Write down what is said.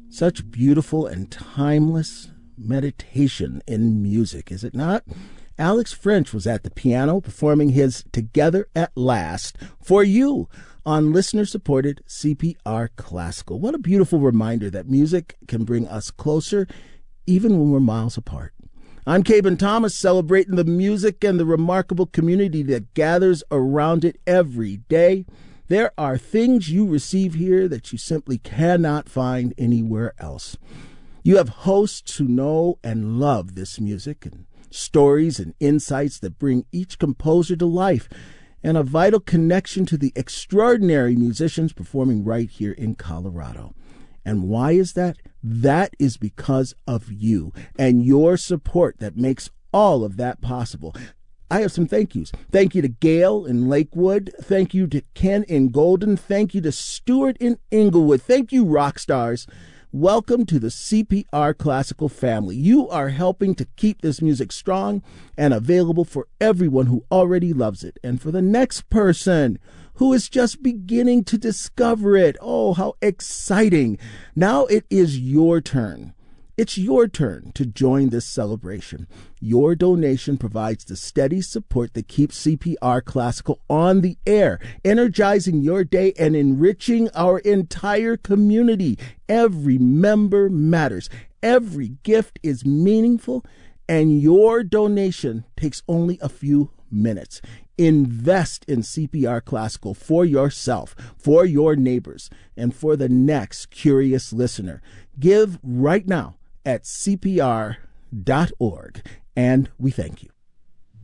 Such beautiful and timeless meditation in music, is it not? Alex French was at the piano performing his Together at Last for you on listener-supported CPR Classical. What a beautiful reminder that music can bring us closer even when we're miles apart. I'm Caben Thomas, celebrating the music and the remarkable community that gathers around it every day. There are things you receive here that you simply cannot find anywhere else. You have hosts who know and love this music, and stories and insights that bring each composer to life, and a vital connection to the extraordinary musicians performing right here in Colorado. And why is that? That is because of you and your support that makes all of that possible. I have some thank yous. Thank you to Gail in Lakewood. Thank you to Ken in Golden. Thank you to Stuart in Inglewood. Thank you, rock stars. Welcome to the CPR Classical family. You are helping to keep this music strong and available for everyone who already loves it, and for the next person who is just beginning to discover it. Oh, how exciting. Now it is your turn. It's your turn to join this celebration. Your donation provides the steady support that keeps CPR Classical on the air, energizing your day and enriching our entire community. Every member matters. Every gift is meaningful, and your donation takes only a few minutes. Invest in CPR Classical for yourself, for your neighbors, and for the next curious listener. Give right now at CPR.org, and we thank you.